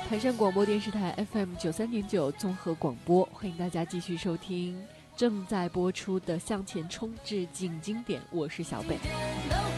台山广播电视台 FM93.9 综合广播，欢迎大家继续收听正在播出的《向前冲至景经典》，我是小北。